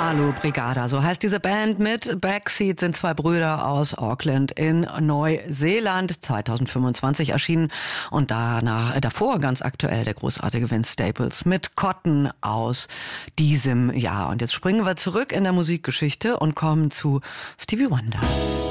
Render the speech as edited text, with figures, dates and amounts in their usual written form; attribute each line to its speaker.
Speaker 1: Alu Brigada, so heißt diese Band mit Backseat, sind zwei Brüder aus Auckland in Neuseeland, 2025 erschienen und davor ganz aktuell der großartige Vince Staples mit Cotton aus diesem Jahr. Und jetzt springen wir zurück in der Musikgeschichte und kommen zu Stevie Wonder.